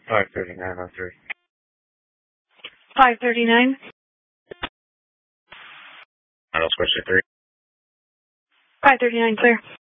53903. 539. Model switch to 3. 539, clear.